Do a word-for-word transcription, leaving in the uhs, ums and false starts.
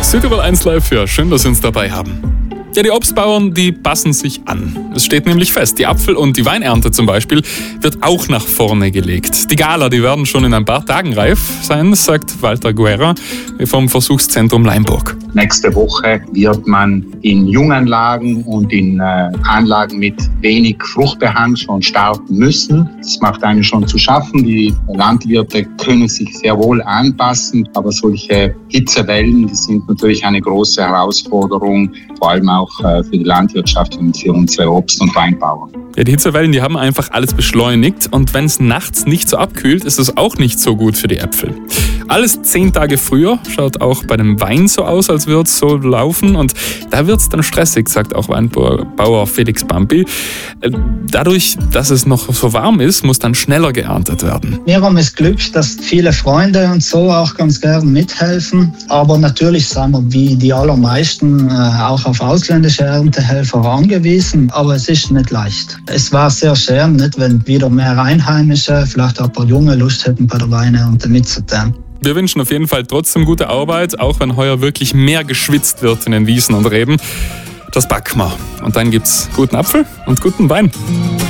Südtirol eins Live, ja, schön, dass Sie uns dabei haben. Ja, die Obstbauern, die passen sich an. Es steht nämlich fest, die Apfel- und die Weinernte zum Beispiel wird auch nach vorne gelegt. Die Gala, die werden schon in ein paar Tagen reif sein, sagt Walter Guerra vom Versuchszentrum Leimburg. Nächste Woche wird man in Junganlagen und in äh, Anlagen mit wenig Fruchtbehang schon starten müssen. Das macht einem schon zu schaffen. Die Landwirte können sich sehr wohl anpassen, aber solche Hitzewellen, die sind natürlich eine große Herausforderung, vor allem auch äh, für die Landwirtschaft und für unsere Obst- und Weinbauern. Ja, die Hitzewellen, die haben einfach alles beschleunigt und wenn es nachts nicht so abkühlt, ist es auch nicht so gut für die Äpfel. Alles zehn Tage früher, schaut auch bei dem Wein so aus, als würde es so laufen und da wird es dann stressig, sagt auch Weinbauer Felix Bampi. Dadurch, dass es noch so warm ist, muss dann schneller geerntet werden. Wir haben das Glück, dass viele Freunde und so auch ganz gerne mithelfen, aber natürlich sind wir wie die allermeisten auch auf ausländische Erntehelfer angewiesen, aber es ist nicht leicht. Es war sehr schön, nicht, wenn wieder mehr Einheimische, vielleicht auch ein paar Junge Lust hätten, bei der Weinernte mitzutun. Wir wünschen auf jeden Fall trotzdem gute Arbeit, auch wenn heuer wirklich mehr geschwitzt wird in den Wiesen und Reben. Das backen wir. Und dann gibt's guten Apfel und guten Wein.